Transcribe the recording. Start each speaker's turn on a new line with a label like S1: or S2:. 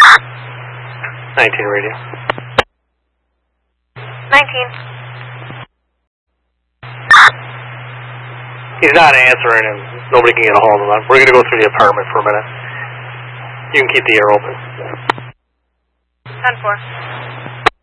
S1: 19 radio.
S2: 19.
S1: He's not answering and nobody can get a hold of him. We're going to go through the apartment for a minute. You can keep the air open.
S2: 10-4.